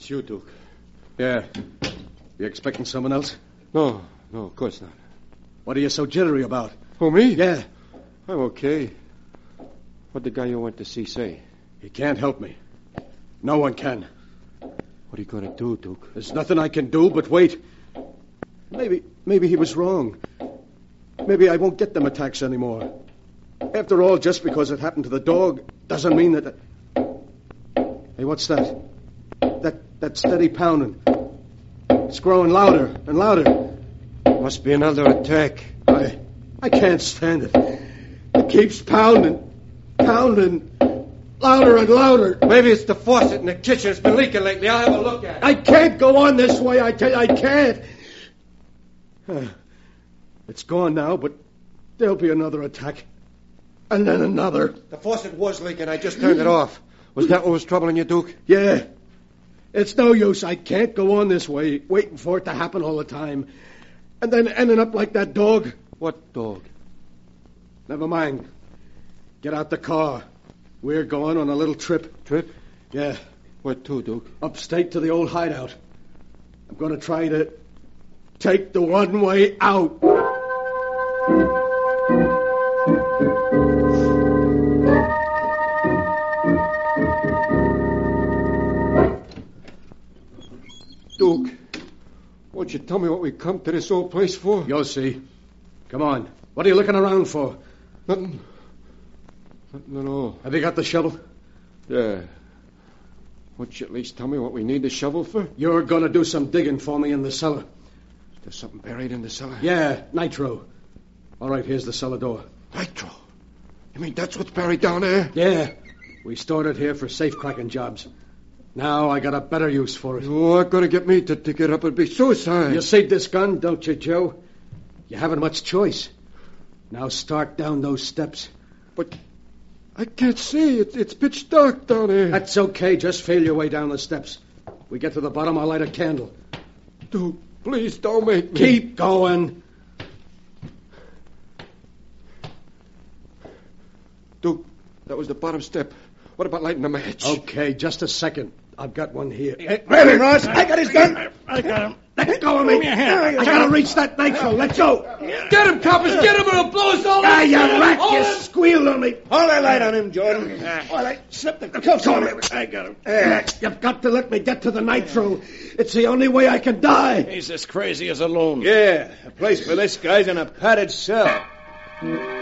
It's you, Duke. Yeah. You expecting someone else? No, of course not. What are you so jittery about? Oh, me? Yeah. I'm okay. What'd the guy you went to see say? He can't help me. No one can. What are you going to do, Duke? There's nothing I can do but wait. Maybe he was wrong. Maybe I won't get them attacks anymore. After all, just because it happened to the dog doesn't mean that... Hey, what's that? That steady pounding. It's growing louder and louder. Must be another attack. I can't stand it. It keeps pounding, louder and louder. Maybe it's the faucet in the kitchen. It's been leaking lately. I'll have a look at it. I can't go on this way. I tell you, I can't. It's gone now, but there'll be another attack. And then another. The faucet was leaking. I just turned it off. Was that what was troubling you, Duke? Yeah. It's no use. I can't go on this way, waiting for it to happen all the time. And then ending up like that dog. What dog? Never mind. Get out the car. We're going on a little trip. Trip? Yeah. Where to, Duke? Upstate to the old hideout. I'm going to try to take the one way out. Duke, won't you tell me what we come to this old place for? You'll see. Come on. What are you looking around for? Nothing at all. Have you got the shovel? Yeah. Won't you at least tell me what we need the shovel for? You're going to do some digging for me in the cellar. There's something buried in the cellar? Yeah, nitro. All right, here's the cellar door. Nitro? You mean that's what's buried down there? Yeah. We stored it here for safe-cracking jobs. Now I got a better use for it. You aren't going to get me to dig it up. It'd be suicide. You see this gun, don't you, Joe? You haven't much choice. Now start down those steps. But I can't see. It's pitch dark down there. That's okay. Just feel your way down the steps. We get to the bottom, I'll light a candle. Dude, please don't make me. Keep going. Duke, that was the bottom step. What about lighting a match? Okay, just a second. I've got one here. Ready, Ross? I got his gun. I got him. Let go of me. I gotta reach that nitro. Let go. Get him, coppers. Get him or he'll blow us all up. You rat. You squealed on me. Hold that light on him, Jordan. All right, slip the cuffs on him. I got him. You've got to let me get to the nitro. It's the only way I can die. He's as crazy as a loon. Yeah, a place for this guy's in a padded cell.